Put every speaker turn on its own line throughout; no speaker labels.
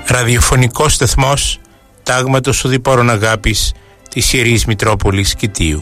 ραδιοφωνικός σταθμός τάγματος οδηπόρων αγάπης της Ιερής Μητρόπολης Κητίου.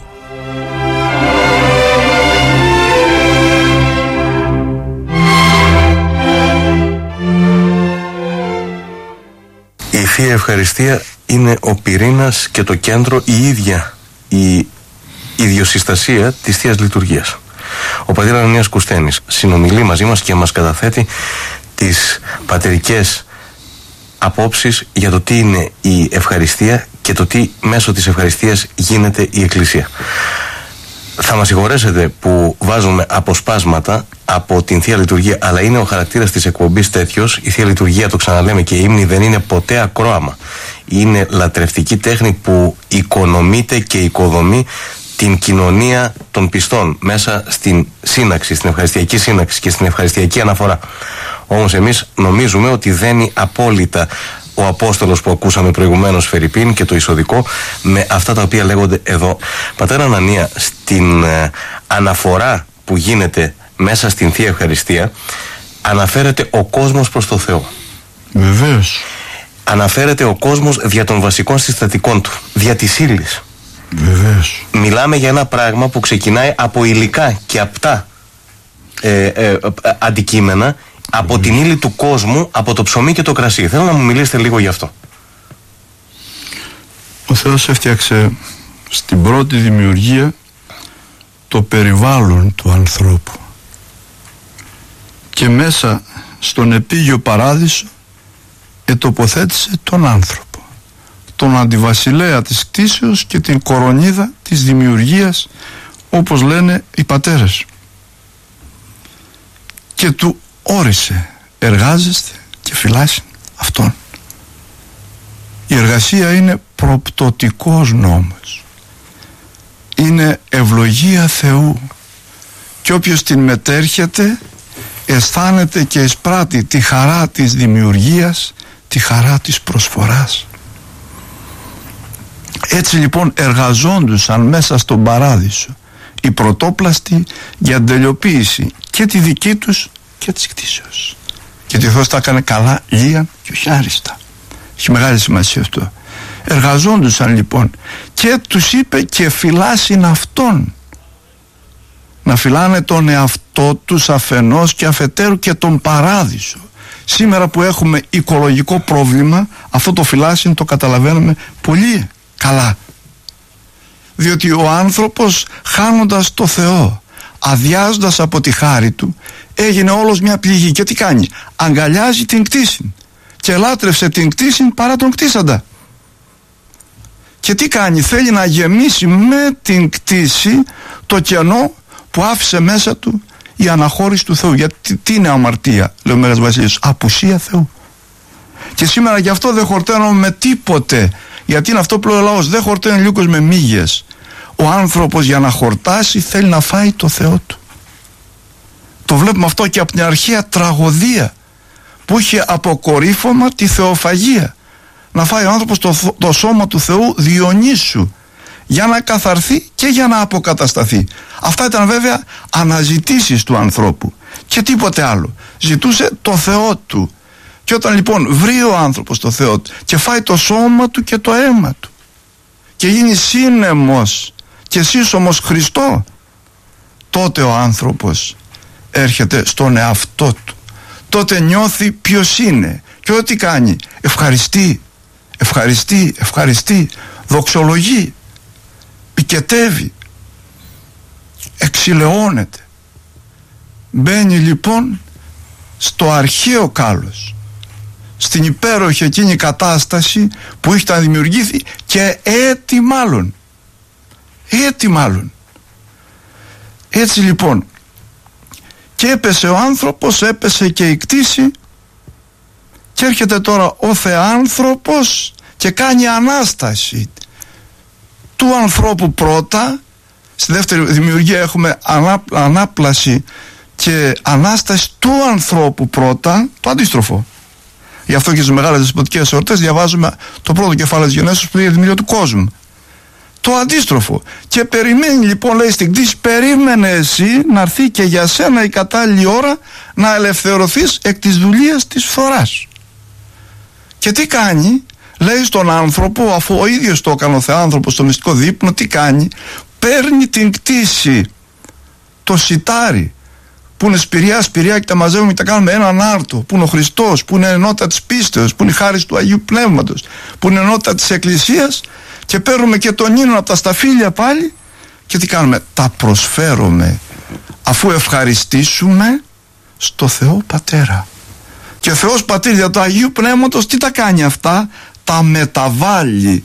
Η Θεία Ευχαριστία είναι ο πυρήνας και το κέντρο, η ίδια η ιδιοσυστασία της Θείας Λειτουργίας. Ο πατήρ Ανανίας Κουστένης συνομιλεί μαζί μας και μας καταθέτει τις πατερικές απόψεις για το τι είναι η ευχαριστία και το τι μέσω της ευχαριστίας γίνεται η Εκκλησία. Θα μας συγχωρέσετε που βάζουμε αποσπάσματα από την Θεία Λειτουργία, αλλά είναι ο χαρακτήρας της εκπομπής τέτοιος. Η Θεία Λειτουργία, το ξαναλέμε, και η ύμνη δεν είναι ποτέ ακρόαμα. Είναι λατρευτική τέχνη που οικονομείται και οικοδομεί την κοινωνία των πιστών μέσα στην σύναξη, στην ευχαριστιακή σύναξη και στην ευχαριστιακή αναφορά. Όμως εμείς νομίζουμε ότι δένει απόλυτα ο Απόστολος που ακούσαμε προηγουμένως, Φερρυπίν, και το εισοδικό με αυτά τα οποία λέγονται εδώ. Πατέρα Ανανία, στην αναφορά που γίνεται μέσα στην Θεία Ευχαριστία αναφέρεται ο κόσμος προς το Θεό.
Βεβαίως.
Αναφέρεται ο κόσμος δια των βασικών συστατικών του, δια της ύλης.
Βεβαίως.
Μιλάμε για ένα πράγμα που ξεκινάει από υλικά και απτά αντικείμενα, από την ύλη του κόσμου, από το ψωμί και το κρασί. Θέλω να μου μιλήσετε λίγο γι' αυτό.
Ο Θεός έφτιαξε στην πρώτη δημιουργία το περιβάλλον του ανθρώπου και μέσα στον επίγειο παράδεισο ετοποθέτησε τον άνθρωπο, τον αντιβασιλέα της κτήσεως και την κορονίδα της δημιουργίας, όπως λένε οι πατέρες, και του όρισε: εργάζεστε και φυλάσσιν αυτόν. Η εργασία είναι προπτωτικός νόμος, είναι ευλογία Θεού, και όποιος την μετέρχεται αισθάνεται και εισπράττει τη χαρά της δημιουργίας, τη χαρά της προσφοράς. Έτσι λοιπόν εργαζόντουσαν μέσα στον παράδεισο οι πρωτόπλαστοι για τελειοποίηση και τη δική τους και της κτήσεως. Και ο Θεός τα έκανε καλά, λίαν και όχι άριστα. Έχει μεγάλη σημασία αυτό. Εργαζόντουσαν λοιπόν και τους είπε και φυλάσσιν αυτόν. Να φυλάνε τον εαυτό τους αφενός και αφετέρου και τον παράδεισο. Σήμερα που έχουμε οικολογικό πρόβλημα, αυτό το φυλάσσιν το καταλαβαίνουμε πολύ καλά. Διότι ο άνθρωπος, χάνοντας το Θεό, αδειάζοντας από τη χάρη του, έγινε όλος μια πληγή. Και τι κάνει? Αγκαλιάζει την κτήση και λάτρευσε την κτήση παρά τον κτήσαντα. Και τι κάνει? Θέλει να γεμίσει με την κτήση το κενό που άφησε μέσα του η αναχώρηση του Θεού. Γιατί τι είναι αμαρτία, λέει ο Μέγας Βασίλειος? Απουσία Θεού. Και σήμερα γι' αυτό δεν χορταίνουμε με τίποτε, γιατί είναι αυτό που λέει ο λαός: δεν χορταίνει λύκος με μύγες. Ο άνθρωπος για να χορτάσει θέλει να φάει το Θεό του. Το βλέπουμε αυτό και από την αρχαία τραγωδία που είχε αποκορύφωμα τη θεοφαγία. Να φάει ο άνθρωπος το σώμα του Θεού Διονύσου, για να καθαρθεί και για να αποκατασταθεί. Αυτά ήταν βέβαια αναζητήσεις του ανθρώπου και τίποτε άλλο. Ζητούσε το Θεό του. Και όταν λοιπόν βρει ο άνθρωπος το Θεό του και φάει το σώμα του και το αίμα του και γίνει σύνεμος και σύσσωμος Χριστό, τότε ο άνθρωπος έρχεται στον εαυτό του. Τότε νιώθει ποιος είναι και ό,τι κάνει. Ευχαριστεί, ευχαριστεί, ευχαριστεί, δοξολογεί, πικετεύει, εξηλαιώνεται. Μπαίνει λοιπόν στο αρχαίο κάλος, στην υπέροχη εκείνη κατάσταση που είχε να δημιουργήθει και έτη μάλλον. Έτσι λοιπόν, και έπεσε ο άνθρωπος, έπεσε και η κτήση, και έρχεται τώρα ο Θεάνθρωπος και κάνει Ανάσταση του ανθρώπου πρώτα. Στη δεύτερη δημιουργία έχουμε ανάπλαση και Ανάσταση του ανθρώπου πρώτα, το αντίστροφο. Γι' αυτό και στις μεγάλες δεσποτικές εορτές διαβάζουμε το πρώτο κεφάλαιο της Γενέσεως που είναι η δημιουργία του κόσμου. Το αντίστροφο. Και περιμένει λοιπόν, λέει στην κτήση, περίμενε εσύ να έρθει και για σένα η κατάλληλη ώρα να ελευθερωθείς εκ της δουλείας της φθοράς. Και τι κάνει? Λέει στον άνθρωπο, αφού ο ίδιος το έκανε ο Θεάνθρωπος στο μυστικό δείπνο, τι κάνει? Παίρνει την κτήση, το σιτάρι που είναι σπηριά και τα μαζεύουμε και τα κάνουμε έναν άρτο, που είναι ο Χριστός, που είναι ενότητα της πίστεως, που είναι η χάρις του Αγίου Πνεύματος, που είναι ενότητα της Εκκλησίας, και παίρνουμε και τον ίνο από τα σταφύλια πάλι και τι κάνουμε? Τα προσφέρουμε, αφού ευχαριστήσουμε, στο Θεό Πατέρα. Και ο Θεός Πατήρ για το Αγίου Πνεύματος τι τα κάνει αυτά? Τα μεταβάλλει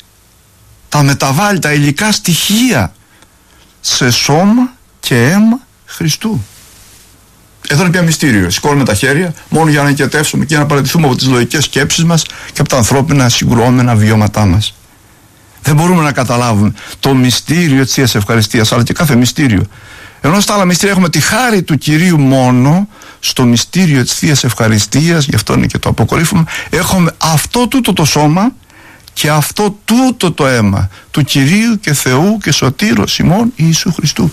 τα υλικά στοιχεία σε σώμα και αίμα Χριστού. Εδώ είναι πια μυστήριο. Σηκώνουμε τα χέρια μόνο για να νικητεύσουμε και για να παραιτηθούμε από τις λογικές σκέψεις μας και από τα ανθρώπινα συγκρουόμενα βιώματά μας. Δεν μπορούμε να καταλάβουμε το μυστήριο της Θείας Ευχαριστίας, αλλά και κάθε μυστήριο. Ενώ στα άλλα μυστήρια έχουμε τη χάρη του Κυρίου μόνο, στο μυστήριο της Θείας Ευχαριστίας, γι' αυτό είναι και το αποκορύφωμα, έχουμε αυτό τούτο το σώμα και αυτό τούτο το αίμα του Κυρίου και Θεού και Σωτήρος ημών Ιησού Χριστού.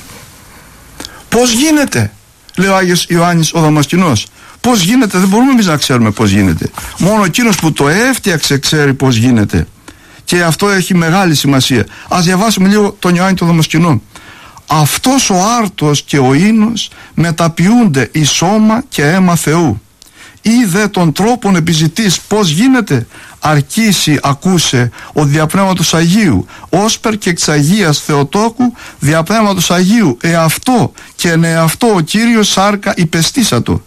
Πώς γίνεται? Λέει ο Άγιος Ιωάννης ο Δαμασκηνός. Πώς γίνεται? Δεν μπορούμε εμείς να ξέρουμε πώς γίνεται. Μόνο εκείνος που το έφτιαξε ξέρει πώς γίνεται. Και αυτό έχει μεγάλη σημασία. Ας διαβάσουμε λίγο τον Ιωάννη τον Δαμασκηνό. Αυτός ο άρτος και ο ίνος μεταποιούνται εις σώμα και αίμα Θεού. Ή δε των τρόπων επιζητής πώς γίνεται? Αρκήσει ακούσε ο διαπνεύματος Αγίου, όσπερ και εξ Αγίας Θεοτόκου διαπνεύματος Αγίου, εαυτό και εν εαυτό ο Κύριος σάρκα υπεστήσατο.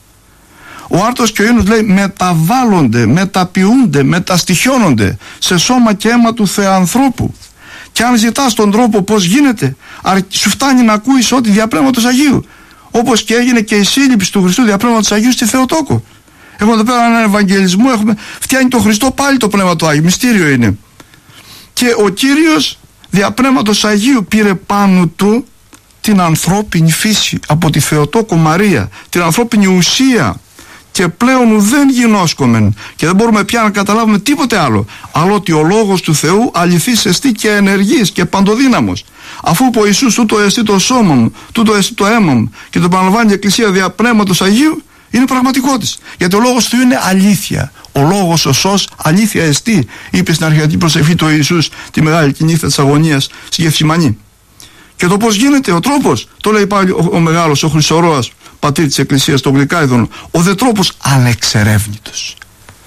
Ο άρτος και ο ίνος, λέει, μεταβάλλονται, μεταποιούνται, μεταστοιχιώνονται σε σώμα και αίμα του Θεανθρώπου. Και αν ζητάς τον τρόπο πώς γίνεται, σου φτάνει να ακούεις ότι διαπνεύματος Αγίου, όπως και έγινε και η σύλληψη του Χριστού διαπνεύματος Αγίου στη Θεοτόκο. Έχουμε εδώ πέρα έναν Ευαγγελισμό, φτιάνει τον Χριστό πάλι το Πνεύμα του Άγιου, μυστήριο είναι. Και ο Κύριος διαπνεύματος Αγίου πήρε πάνω του την ανθρώπινη φύση από τη Θεοτόκο Μαρία, την ανθρώπινη ουσία, και πλέον ουδέν γινώσκομεν, και δεν μπορούμε πια να καταλάβουμε τίποτε άλλο ότι ο Λόγος του Θεού αληθής εστί και ενεργής και παντοδύναμος, αφού ο Ιησούς τούτο εστί το σώμα μου, τούτο εστί το αίμα μου, και το παραλαμβάνει η Εκκλησία δια Πνεύματος Αγίου, είναι πραγματικότης. Γιατί ο Λόγος του είναι αλήθεια. Ο Λόγος ο σως αλήθεια εστί, είπε στην αρχαιατική προσευχή του Ιησούς τη μεγάλη τη νύχτα της αγωνίας στη Γεφσιμανή. Και το πώς γίνεται, ο τρόπος, το λέει πάλι ο μεγάλος, ο Χρυσορόας, πατήρ της Εκκλησίας, τον Γλυκάιδωνο, ο δε τρόπος ανεξερεύνητος.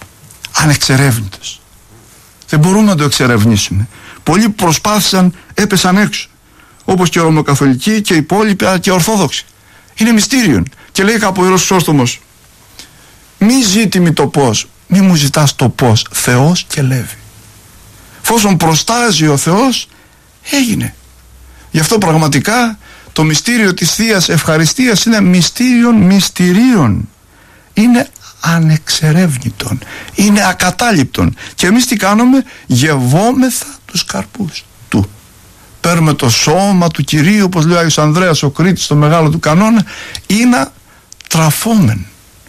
Ανεξερεύνητος. Δεν μπορούμε να το εξερευνήσουμε. Πολλοί προσπάθησαν, έπεσαν έξω. Όπως και οι Ρωμαιοκαθολικοί και οι υπόλοιποι, αλλά και οι Ορθόδοξοι. Είναι μυστήριον. Και λέει κάπου ο Ιερός Χρυσόστομος, μη ζήτημη το πώς, μη μου ζητάς το πώς, Θεός και Λέβη. Φόσον προστάζει ο Θεός, έγινε. Γι' αυτό πραγματικά το μυστήριο της Θείας Ευχαριστίας είναι μυστήριον μυστηρίων. Είναι ανεξερεύνητον, είναι ακατάληπτον. Και εμείς τι κάνουμε? Γευόμεθα τους καρπούς του. Παίρνουμε το σώμα του Κυρίου, όπως λέει ο Άγιος Ανδρέας ο Κρήτης στο μεγάλο του κανόνα, είναι τραφόμεν.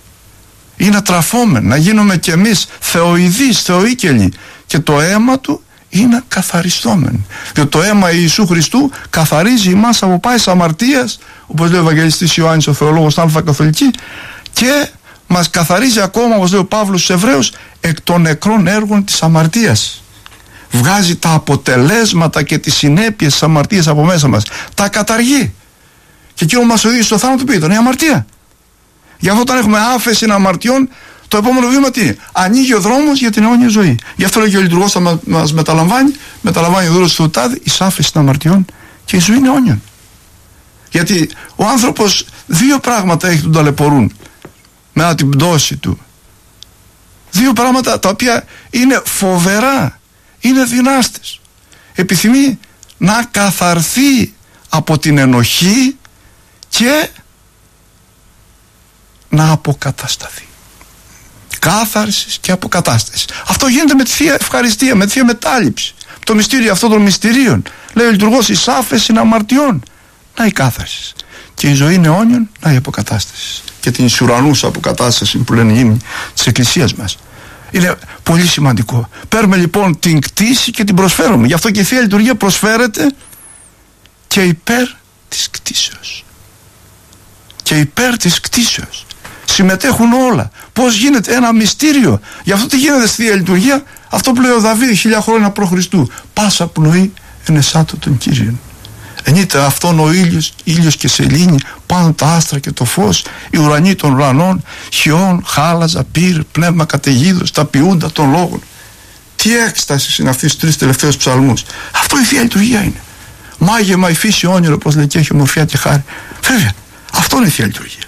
Είναι τραφόμεν, να γίνουμε κι εμείς θεοειδείς, θεοίκελοι, και το αίμα του είναι καθαριστόμεν. Διότι το αίμα Ιησού Χριστού καθαρίζει εμάς από πάης αμαρτίας, όπως λέει ο Ευαγγελιστής Ιωάννης ο θεολόγος Αλφα Καθολική, και μας καθαρίζει ακόμα, όπως λέει ο Παύλος στους Εβραίους, εκ των νεκρών έργων της αμαρτίας. Βγάζει τα αποτελέσματα και τις συνέπειες της αμαρτίας από μέσα μας, τα καταργεί. Και εκείνο μας οδηγεί στο θάνατο του ποιητών, η αμαρτία. Γι' αυτό όταν έχουμε άφεση αμαρτιών, το επόμενο βήμα τι είναι? Ανοίγει ο δρόμος για την αιώνια ζωή. Γι' αυτό λέει και ο λειτουργός θα μας μεταλαμβάνει ο δούλος του τάδι, εις άφεση αμαρτιών, και η ζωή είναι αιώνιον. Γιατί ο άνθρωπος δύο πράγματα έχει που τον ταλαιπωρούν μετά την πτώση του. Δύο πράγματα τα οποία είναι φοβερά, είναι δυνάστες. Επιθυμεί να καθαρθεί από την ενοχή και να αποκατασταθεί. Κάθαρσης και αποκατάσταση. Αυτό γίνεται με τη Θεία Ευχαριστία, με τη Θεία Μετάληψη. Το μυστήριο αυτών των μυστηρίων. Λέει ο λειτουργός, εις άφεση αμαρτιών, να η κάθαρση. Και η ζωή είναι αιώνιον, να η αποκατάσταση. Και την ουρανούσα αποκατάσταση που λένε οι ύμνοι της Εκκλησίας μας. Είναι πολύ σημαντικό. Παίρνουμε λοιπόν την κτήση και την προσφέρουμε. Γι' αυτό και η Θεία Λειτουργία προσφέρεται και υπέρ της κτήσεως. Και υπέρ της κτήσεως. συμμετέχουν όλα. Πώς γίνεται ένα μυστήριο. Γι' αυτό τι γίνεται στη Θεία Λειτουργία, αυτό που λέει ο Δαβίδ 1000 χρόνια π.Χ. Πάσα πνοή ενεσάτω τον Κύριον. Ενείται αυτόν ο ήλιος και σελήνη, πάνω τα άστρα και το φως, οι ουρανοί των ουρανών, χιόν, χάλαζα, πύρ, πνεύμα καταιγίδος, τα ποιούντα των λόγων. Τι έκσταση είναι αυτοί στους 3 τελευταίους ψαλμούς. Αυτό η Θεία Λειτουργία είναι. Μάγεμα η φύση όνειρο, όπως λέει, και έχει ομορφιά και χάρη. Βέβαια, αυτό είναι η Θεία Λειτουργία.